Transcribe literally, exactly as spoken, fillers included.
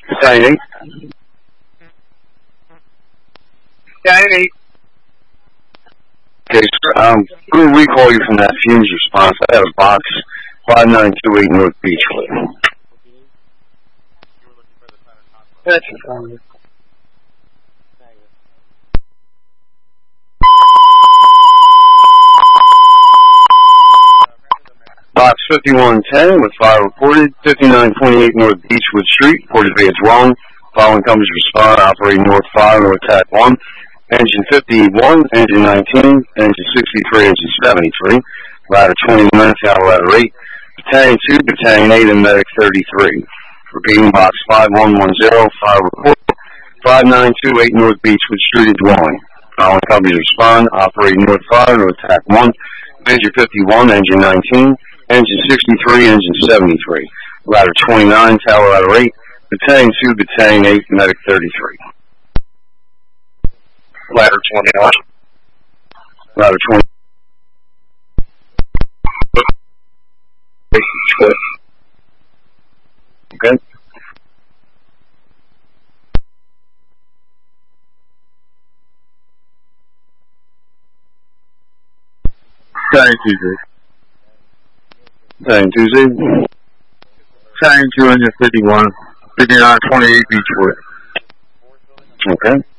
Battalion eight. Battalion eight. Okay, sir. I'm going to recall you from that Fumes response. I have a box five nine two eight North Beechwood. That's fine. Box fifty-one ten with fire reported, fifty-nine twenty-eight North Beechwood Street, reported via drone. Following companies respond, operating North fire, North Attack one. Engine fifty-one, engine nineteen, engine sixty-three, engine seventy-three. Ladder twenty-nine, tower ladder eight. Battalion two, Battalion eight, and Medic thirty-three. Repeating box five one one zero, fire report, five nine two eight North Beechwood Street, a dwelling. Following companies respond, operating North fire, North Attack one. Engine fifty-one, engine nineteen. Engine sixty-three, engine seventy-three. Ladder twenty-nine, tower ladder eight. Battalion two, Battalion eight, Medic thirty-three. Ladder twenty-nine. Ladder twenty. Okay. Battalion two, Z. Battalion two, Z. Battalion two, engine fifty-one, fifty-nine twenty-eight Beechwood. Okay.